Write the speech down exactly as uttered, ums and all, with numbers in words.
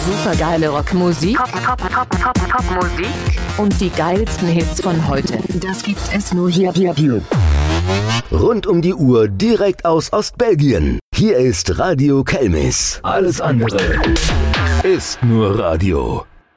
Supergeile Rockmusik, Pop, Pop, Pop, Pop, Popmusik und die geilsten Hits von heute. Das gibt es nur hier, hier, hier. Rund um die Uhr direkt aus Ostbelgien. Hier ist Radio Kelmis. Alles andere ist nur Radio.